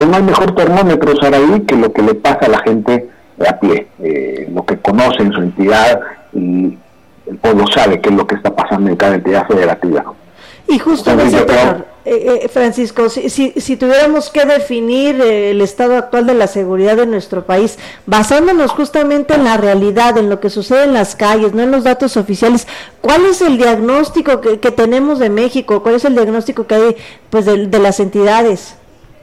no hay mejor termómetro, Saraí, que lo que le pasa a la gente a pie, lo que conoce en su entidad, y el pueblo sabe qué es lo que está pasando en cada entidad federativa. Y justo en ese tenor, Francisco, si tuviéramos que definir el estado actual de la seguridad de nuestro país, basándonos justamente en la realidad, en lo que sucede en las calles, no en los datos oficiales, ¿cuál es el diagnóstico que tenemos de México? ¿Cuál es el diagnóstico que hay pues de las entidades?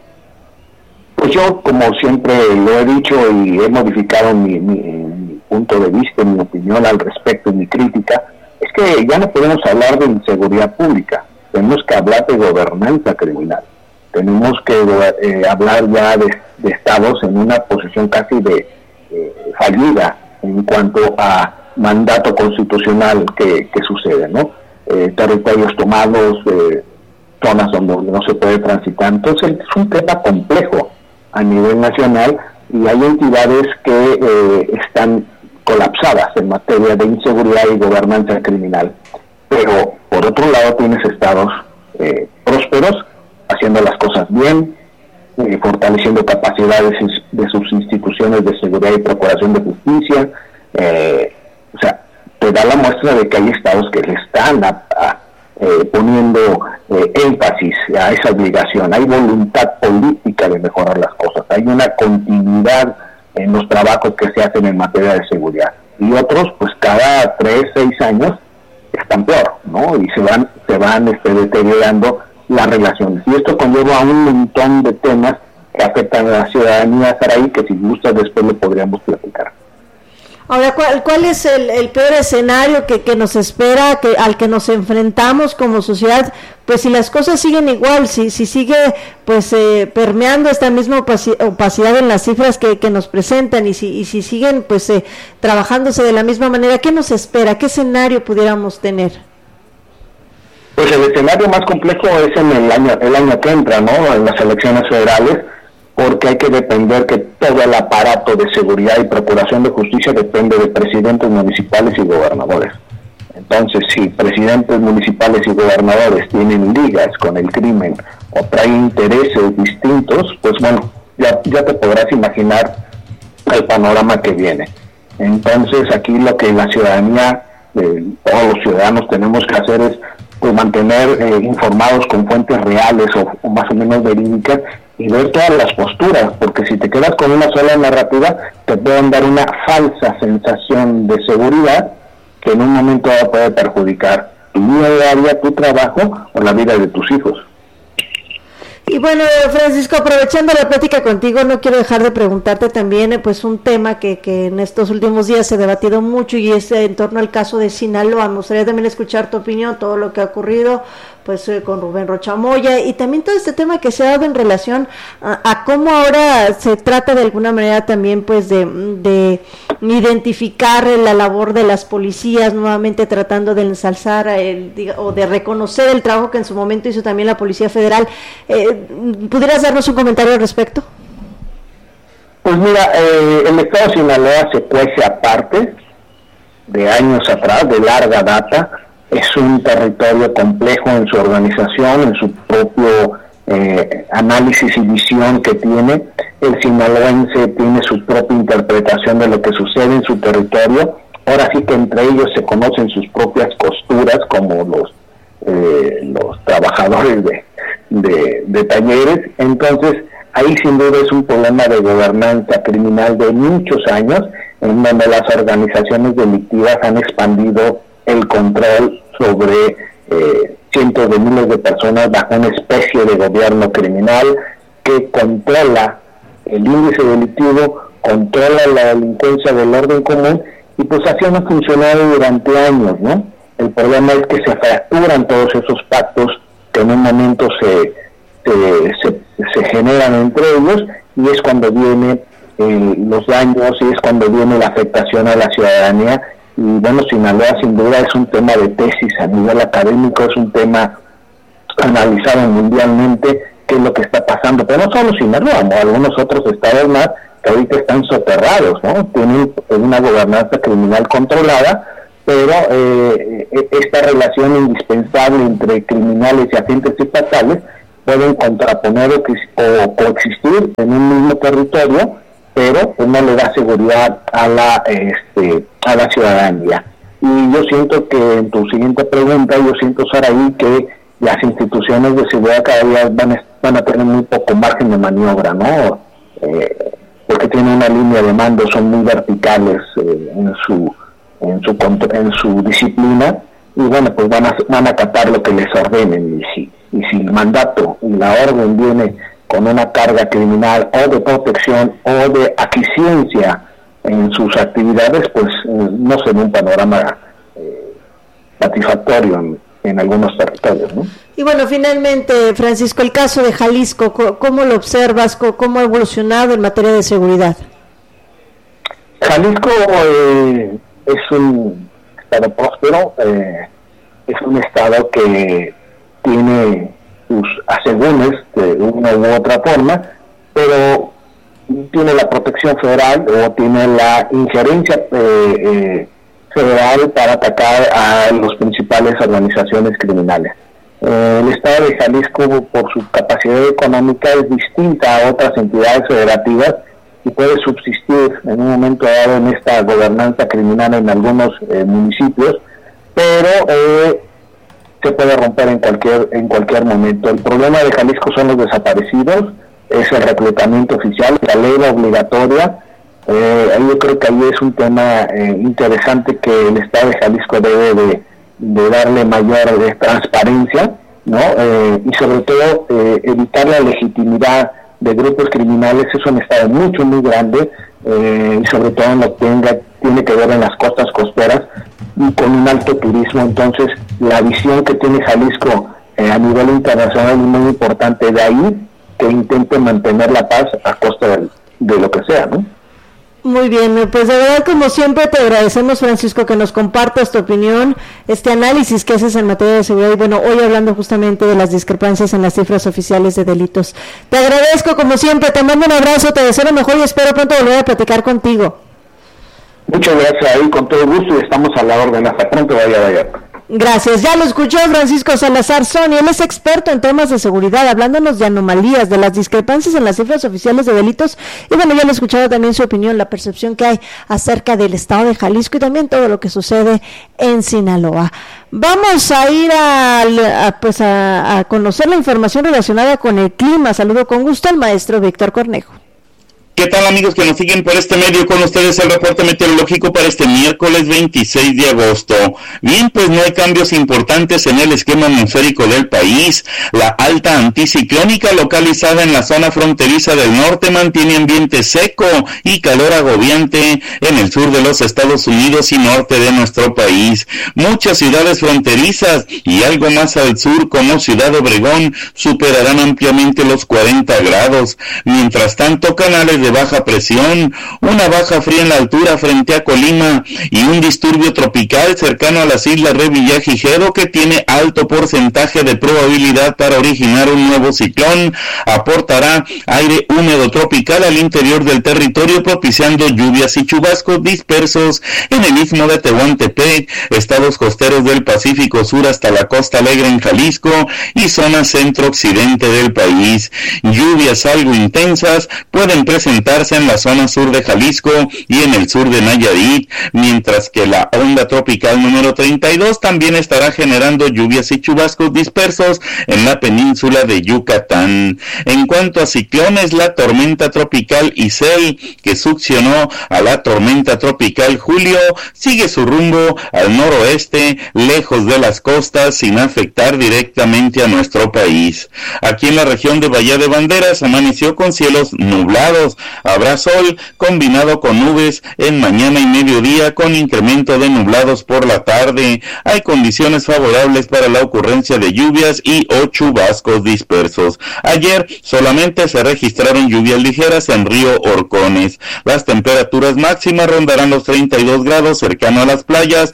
Pues yo, como siempre lo he dicho y he modificado mi punto de vista, mi opinión al respecto y mi crítica, es que ya no podemos hablar de inseguridad pública, tenemos que hablar de gobernanza criminal, tenemos que hablar ya de estados en una posición casi de fallida en cuanto a mandato constitucional que sucede, ¿no? Territorios tomados, zonas donde no se puede transitar. Entonces es un tema complejo a nivel nacional y hay entidades que están colapsadas en materia de inseguridad y gobernanza criminal. Pero por otro lado tienes estados prósperos, haciendo las cosas bien, fortaleciendo capacidades de sus instituciones de seguridad y procuración de justicia. O sea, te da la muestra de que hay estados que le están poniendo énfasis a esa obligación. Hay voluntad política de mejorar las cosas, hay una continuidad en los trabajos que se hacen en materia de seguridad, y otros pues cada 3, 6 años están peor, ¿no? Y se van deteriorando las relaciones, y esto conlleva a un montón de temas que afectan a la ciudadanía, Saraí, que si gustas después lo podríamos platicar. Ahora, ¿cuál es el peor escenario que nos espera, al que nos enfrentamos como sociedad? Pues si las cosas siguen igual, si sigue pues permeando esta misma opacidad en las cifras que nos presentan, y si siguen pues trabajándose de la misma manera, ¿qué nos espera? ¿Qué escenario pudiéramos tener? Pues el escenario más complejo es en el año que entra, ¿no? En las elecciones federales, porque hay que depender que todo el aparato de seguridad y procuración de justicia depende de presidentes municipales y gobernadores. Entonces, si presidentes municipales y gobernadores tienen ligas con el crimen o traen intereses distintos, pues bueno, ya te podrás imaginar el panorama que viene. Entonces, aquí lo que la ciudadanía, todos los ciudadanos tenemos que hacer es pues mantener informados con fuentes reales o más o menos verídicas, y ver todas las posturas, porque si te quedas con una sola narrativa, te pueden dar una falsa sensación de seguridad que en un momento dado puede perjudicar tu vida diaria, tu trabajo o la vida de tus hijos. Y bueno, Francisco, aprovechando la plática contigo, no quiero dejar de preguntarte también pues un tema que en estos últimos días se ha debatido mucho, y es en torno al caso de Sinaloa. Me gustaría también escuchar tu opinión, todo lo que ha ocurrido pues con Rubén Rocha Moya, y también todo este tema que se ha dado en relación a cómo ahora se trata de alguna manera también pues de identificar la labor de las policías, nuevamente tratando de ensalzar o de reconocer el trabajo que en su momento hizo también la Policía Federal. ¿Pudieras darnos un comentario al respecto? Pues mira, el estado de Sinaloa se cuece aparte de años atrás, de larga data. Es un territorio complejo en su organización, en su propio análisis y visión que tiene. El sinaloense tiene su propia interpretación de lo que sucede en su territorio. Ahora sí que entre ellos se conocen sus propias costuras, como los trabajadores de talleres. Entonces ahí sin duda es un problema de gobernanza criminal de muchos años, en donde las organizaciones delictivas han expandido el control sobre cientos de miles de personas bajo una especie de gobierno criminal que controla el índice delictivo, controla la delincuencia del orden común, y pues así han funcionado durante años, ¿no? El problema es que se fracturan todos esos pactos que en un momento se generan entre ellos, y es cuando vienen los daños, y es cuando viene la afectación a la ciudadanía. Y bueno, Sinaloa sin duda es un tema de tesis a nivel académico, es un tema analizado mundialmente, qué es lo que está pasando, pero no solo Sinaloa, ¿no? Algunos otros estados más que ahorita están soterrados, ¿no? Tienen una gobernanza criminal controlada, pero esta relación indispensable entre criminales y agentes estatales pueden contraponer o coexistir en un mismo territorio, pero pues no le da seguridad a la ciudadanía. Y yo siento que en tu siguiente pregunta, Saraí, que las instituciones de seguridad cada día van a tener muy poco margen de maniobra, ¿no? Porque tienen una línea de mando, son muy verticales en su disciplina, y bueno, pues van a acatar lo que les ordenen, y si el mandato y la orden viene con una carga criminal o de protección o de aquiscencia en sus actividades, pues no se ve un panorama satisfactorio en algunos territorios, ¿no? Y bueno, finalmente, Francisco, el caso de Jalisco, ¿cómo lo observas? ¿Cómo ha evolucionado en materia de seguridad? Jalisco es un estado próspero, es un estado que tiene sus asegúnes de una u otra forma, pero tiene la protección federal o tiene la injerencia federal para atacar a las principales organizaciones criminales. El estado de Jalisco, por su capacidad económica, es distinta a otras entidades federativas y puede subsistir en un momento dado en esta gobernanza criminal en algunos municipios, pero se puede romper en cualquier momento. El problema de Jalisco son los desaparecidos, es el reclutamiento oficial, la ley obligatoria. Yo creo que ahí es un tema interesante que el estado de Jalisco debe de darle mayor transparencia, ¿no? Y sobre todo evitar la legitimidad de grupos criminales. Es un estado muy grande, y sobre todo en lo que tiene que ver en las costas costeras y con un alto turismo. Entonces la visión que tiene Jalisco a nivel internacional es muy importante, de ahí que intente mantener la paz a costa de lo que sea, ¿no? Muy bien, pues de verdad, como siempre, te agradecemos, Francisco, que nos compartas tu opinión, este análisis que haces en materia de seguridad, y bueno, hoy hablando justamente de las discrepancias en las cifras oficiales de delitos. Te agradezco, como siempre, te mando un abrazo, te deseo lo mejor y espero pronto volver a platicar contigo. Muchas gracias, ahí con todo gusto, y estamos a la orden. Hasta pronto, vaya. Gracias, ya lo escuchó Francisco Salazar Sonia, él es experto en temas de seguridad, hablándonos de anomalías, de las discrepancias en las cifras oficiales de delitos, y bueno, ya lo escuchado también su opinión, la percepción que hay acerca del estado de Jalisco y también todo lo que sucede en Sinaloa. Vamos a ir a conocer la información relacionada con el clima. Saludo con gusto al maestro Víctor Cornejo. ¿Qué tal, amigos que nos siguen por este medio? Con ustedes el reporte meteorológico para este miércoles 26 de agosto. Bien, pues no hay cambios importantes en el esquema atmosférico del país. La alta anticiclónica localizada en la zona fronteriza del norte mantiene ambiente seco y calor agobiante en el sur de los Estados Unidos y norte de nuestro país. Muchas ciudades fronterizas y algo más al sur, como Ciudad Obregón, superarán ampliamente los 40 grados. Mientras tanto, canales de baja presión, una baja fría en la altura frente a Colima y un disturbio tropical cercano a las islas Revillagigedo y Jero, que tiene alto porcentaje de probabilidad para originar un nuevo ciclón, aportará aire húmedo tropical al interior del territorio, propiciando lluvias y chubascos dispersos en el istmo de Tehuantepec, estados costeros del Pacífico Sur hasta la Costa Alegre en Jalisco y zona centro-occidente del país. Lluvias algo intensas pueden presentarse en la zona sur de Jalisco y en el sur de Nayarit, mientras que la onda tropical número 32 también estará generando lluvias y chubascos dispersos en la península de Yucatán. En cuanto a ciclones, la tormenta tropical Isel, que succionó a la tormenta tropical Julio, sigue su rumbo al noroeste, lejos de las costas, sin afectar directamente a nuestro país. Aquí en la región de Bahía de Banderas amaneció con cielos nublados. Habrá sol combinado con nubes en mañana y mediodía, con incremento de nublados por la tarde. Hay condiciones favorables para la ocurrencia de lluvias y o chubascos dispersos. Ayer solamente se registraron lluvias ligeras en Río Horcones. Las temperaturas máximas rondarán los 32 grados cercano a las playas,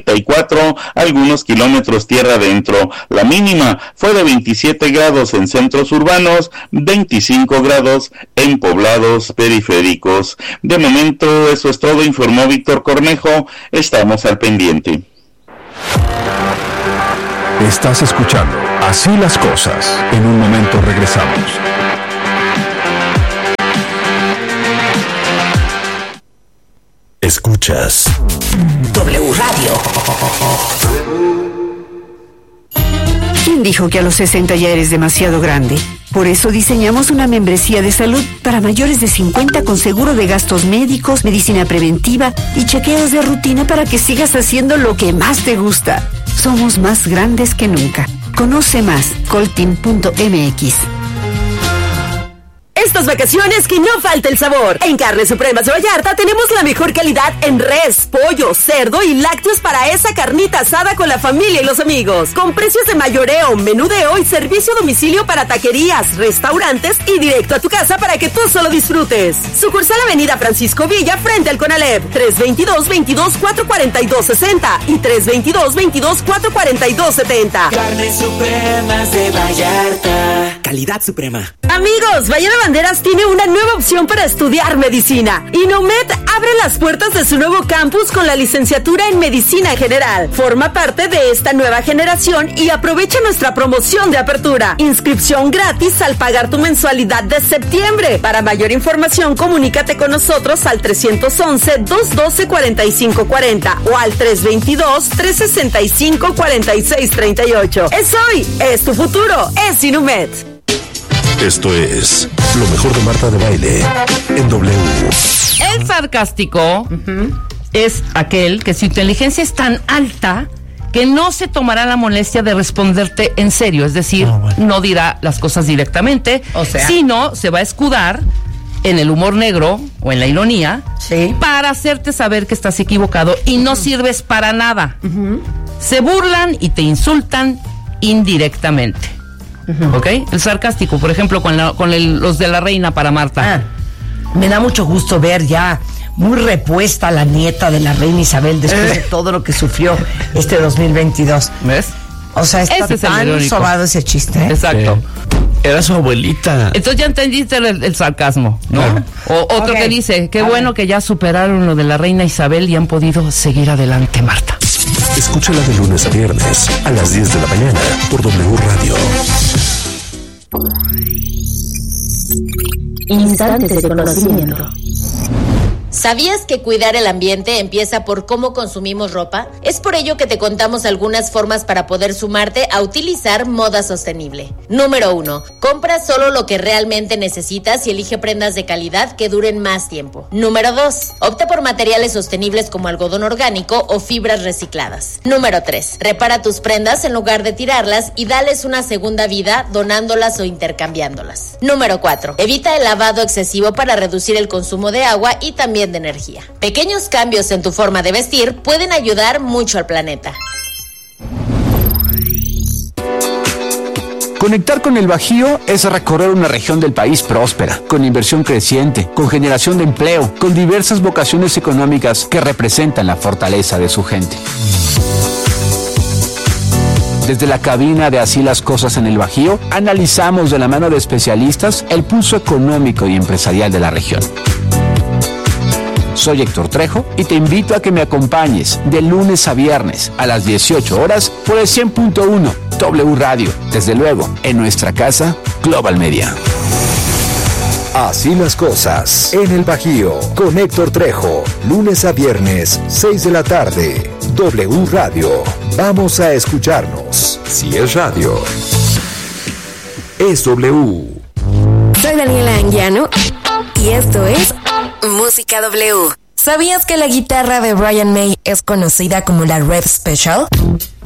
34 algunos kilómetros tierra adentro. La mínima fue de 27 grados en centros urbanos, 25 grados en poblados periféricos. De momento eso es todo, informó Víctor Cornejo. Estamos al pendiente. Estás escuchando Así las cosas. En un momento regresamos. Escuchas W Radio. ¿Quién dijo que a los 60 ya eres demasiado grande? Por eso diseñamos una membresía de salud para mayores de 50 con seguro de gastos médicos, medicina preventiva y chequeos de rutina para que sigas haciendo lo que más te gusta. Somos más grandes que nunca. Conoce más, colteam.mx. Estas vacaciones que no falte el sabor. En Carnes Supremas de Vallarta tenemos la mejor calidad en res, pollo, cerdo y lácteos para esa carnita asada con la familia y los amigos. Con precios de mayoreo, menudeo y servicio a domicilio para taquerías, restaurantes y directo a tu casa para que tú solo disfrutes. Sucursal Avenida Francisco Villa frente al Conalep. 322-22-442-60 y 322-22-442-70. Carnes Supremas de Vallarta. Calidad suprema. Amigos, Bahía de Banderas tiene una nueva opción para estudiar medicina. Inomed abre las puertas de su nuevo campus con la licenciatura en Medicina en General. Forma parte de esta nueva generación y aprovecha nuestra promoción de apertura. Inscripción gratis al pagar tu mensualidad de septiembre. Para mayor información, comunícate con nosotros al 311-212-4540 o al 322-365-4638. Es hoy, es tu futuro, es Inomed. Esto es lo mejor de Marta de Baile en W. El sarcástico es aquel que su inteligencia es tan alta que no se tomará la molestia de responderte en serio, es decir, no dirá las cosas directamente, sino se va a escudar en el humor negro o en la ironía para hacerte saber que estás equivocado y no sirves para nada. Se burlan y te insultan indirectamente. ¿Ok? El sarcástico, por ejemplo, con los de la reina para Marta. Me da mucho gusto ver ya muy repuesta la nieta de la reina Isabel después de todo lo que sufrió este 2022. ¿Ves? O sea, está tan sobado ese chiste. Exacto. Era su abuelita. Entonces ya entendiste el sarcasmo, ¿no? O otro que dice, qué bueno que ya superaron lo de la reina Isabel y han podido seguir adelante, Marta. Escúchala de lunes a viernes a las 10 de la mañana por W Radio. Instantes de conocimiento. ¿Sabías que cuidar el ambiente empieza por cómo consumimos ropa? Es por ello que te contamos algunas formas para poder sumarte a utilizar moda sostenible. Número 1. Compra solo lo que realmente necesitas y elige prendas de calidad que duren más tiempo. Número 2. Opta por materiales sostenibles como algodón orgánico o fibras recicladas. Número 3. Repara tus prendas en lugar de tirarlas y dales una segunda vida donándolas o intercambiándolas. Número 4. Evita el lavado excesivo para reducir el consumo de agua y también de energía. Pequeños cambios en tu forma de vestir pueden ayudar mucho al planeta. Conectar con el Bajío es recorrer una región del país próspera, con inversión creciente, con generación de empleo, con diversas vocaciones económicas que representan la fortaleza de su gente. Desde la cabina de Así las Cosas en el Bajío, analizamos de la mano de especialistas el pulso económico y empresarial de la región. Soy Héctor Trejo y te invito a que me acompañes de lunes a viernes a las 18 horas por el 100.1 W Radio, desde luego en nuestra casa Global Media. Así las Cosas en el Bajío con Héctor Trejo, lunes a viernes 6 de la tarde. W Radio, vamos a escucharnos. Si es radio, es W. Soy Daniela Anguiano y esto es Música W. ¿Sabías que la guitarra de Brian May es conocida como la Rev Special?